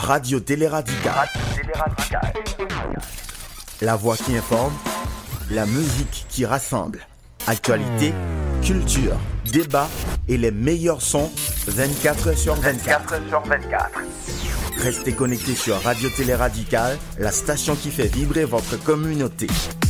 Radio Télé Radical. La voix qui informe, la musique qui rassemble. Actualité, culture, débat et les meilleurs sons 24h sur 24. Restez connectés sur Radio Télé Radical, la station qui fait vibrer votre communauté.